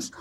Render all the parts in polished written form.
años,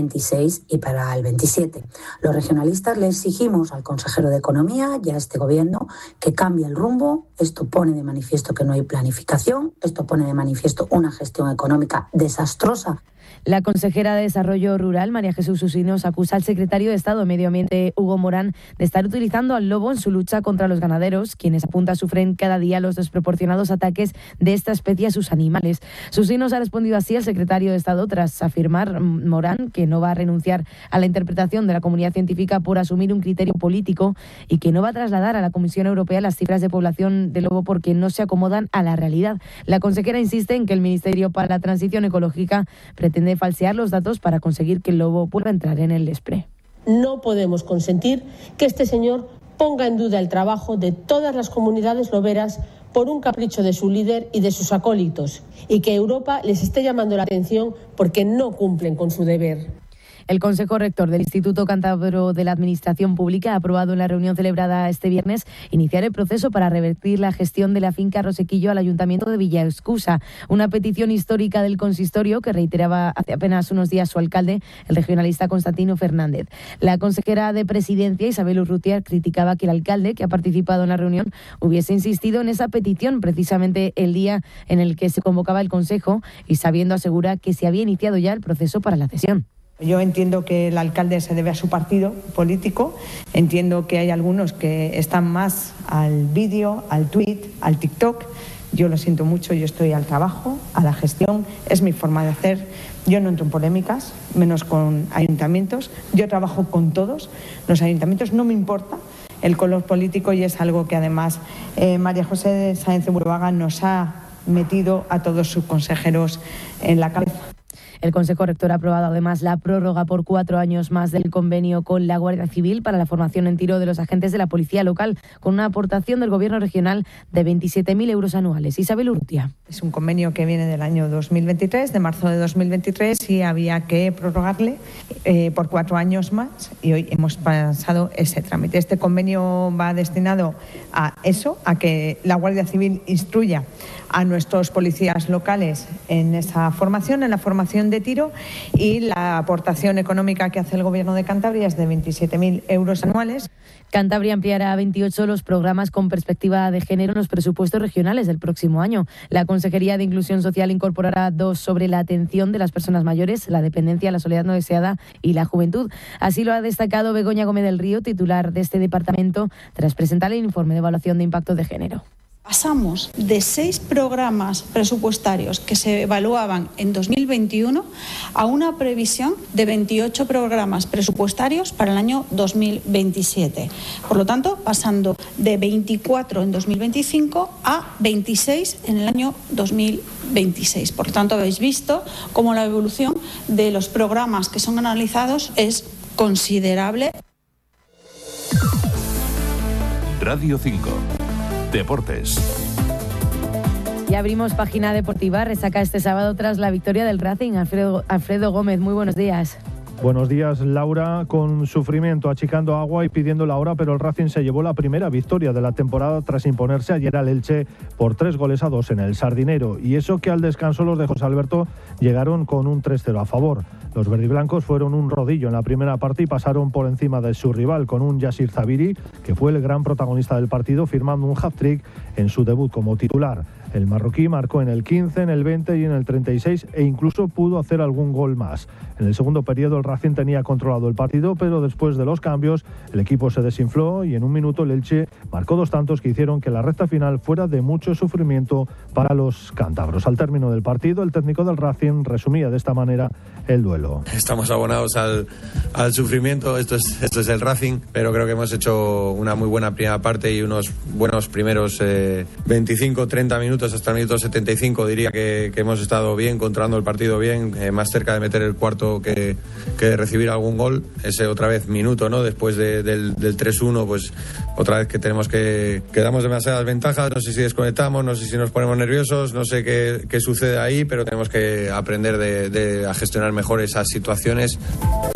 26 y para el 27. Los regionalistas le exigimos al consejero de Economía y a este gobierno que cambie el rumbo. Esto pone de manifiesto que no hay planificación, esto pone de manifiesto una gestión económica desastrosa. La consejera de Desarrollo Rural, María Jesús Usinos, acusa al secretario de Estado de Medio Ambiente, Hugo Morán, de estar utilizando al lobo en su lucha contra los ganaderos, quienes apunta sufren cada día los desproporcionados ataques de esta especie a sus animales. Usinos ha respondido así al secretario de Estado tras afirmar Morán que no va a renunciar a la interpretación de la comunidad científica por asumir un criterio político y que no va a trasladar a la Comisión Europea las cifras de población de lobo porque no se acomodan a la realidad. La consejera insiste en que el Ministerio para la Transición Ecológica pretende falsear los datos para conseguir que el lobo pueda entrar en el Despre. No podemos consentir que este señor ponga en duda el trabajo de todas las comunidades loberas por un capricho de su líder y de sus acólitos, y que Europa les esté llamando la atención porque no cumplen con su deber. El Consejo Rector del Instituto Cántabro de la Administración Pública ha aprobado en la reunión celebrada este viernes iniciar el proceso para revertir la gestión de la finca Rosequillo al Ayuntamiento de Villaescusa, una petición histórica del consistorio que reiteraba hace apenas unos días su alcalde, el regionalista Constantino Fernández. La consejera de Presidencia, Isabel Urrutia, criticaba que el alcalde, que ha participado en la reunión, hubiese insistido en esa petición precisamente el día en el que se convocaba el Consejo y sabiendo, asegura, que se había iniciado ya el proceso para la cesión. Yo entiendo que el alcalde se debe a su partido político, entiendo que hay algunos que están más al vídeo, al tweet, al TikTok. Yo lo siento mucho, yo estoy al trabajo, a la gestión, es mi forma de hacer. Yo no entro en polémicas, menos con ayuntamientos. Yo trabajo con todos los ayuntamientos, no me importa el color político y es algo que además María José Sáenz de Buruaga nos ha metido a todos sus consejeros en la cabeza. El Consejo Rector ha aprobado además la prórroga por 4 años más del convenio con la Guardia Civil para la formación en tiro de los agentes de la Policía Local, con una aportación del Gobierno regional de 27.000 euros anuales. Isabel Urrutia. Es un convenio que viene del año 2023, de marzo de 2023, y había que prorrogarle por 4 años más y hoy hemos pasado ese trámite. Este convenio va destinado a eso, a que la Guardia Civil instruya a nuestros policías locales en esa formación, en la formación de tiro, y la aportación económica que hace el Gobierno de Cantabria es de 27.000 euros anuales. Cantabria ampliará a 28 los programas con perspectiva de género en los presupuestos regionales del próximo año. La Consejería de Inclusión Social incorporará 2 sobre la atención de las personas mayores, la dependencia, la soledad no deseada y la juventud. Así lo ha destacado Begoña Gómez del Río, titular de este departamento, tras presentar el informe de evaluación de impacto de género. Pasamos de 6 programas presupuestarios que se evaluaban en 2021 a una previsión de 28 programas presupuestarios para el año 2027. Por lo tanto, pasando de 24 en 2025 a 26 en el año 2026. Por lo tanto, habéis visto cómo la evolución de los programas que son analizados es considerable. Radio 5. Deportes. Y abrimos página deportiva. Resaca este sábado tras la victoria del Racing. Alfredo Gómez, muy buenos días. Buenos días, Laura. Con sufrimiento, achicando agua y pidiendo la hora, pero el Racing se llevó la primera victoria de la temporada tras imponerse ayer al Elche por 3-2 en el Sardinero. Y eso que al descanso los de José Alberto llegaron con un 3-0 a favor. Los verdiblancos fueron un rodillo en la primera parte y pasaron por encima de su rival con un Yassir Zabiri, que fue el gran protagonista del partido, firmando un hat-trick en su debut como titular. El marroquí marcó en el 15, en el 20 y en el 36 e incluso pudo hacer algún gol más. En el segundo periodo el Racing tenía controlado el partido, pero después de los cambios el equipo se desinfló y en un minuto el Elche marcó 2 tantos que hicieron que la recta final fuera de mucho sufrimiento para los cántabros. Al término del partido, el técnico del Racing resumía de esta manera el duelo. Estamos abonados al sufrimiento, esto es el Racing, pero creo que hemos hecho una muy buena primera parte y unos buenos primeros 25-30 minutos hasta el minuto 75. Diría que hemos estado bien, controlando el partido bien, más cerca de meter el cuarto que de recibir algún gol. Ese otra vez minuto, ¿no? Después del 3-1, pues otra vez que tenemos que damos demasiadas ventajas, no sé si desconectamos, no sé si nos ponemos nerviosos, no sé qué sucede ahí, pero tenemos que aprender a gestionar mejor esas situaciones.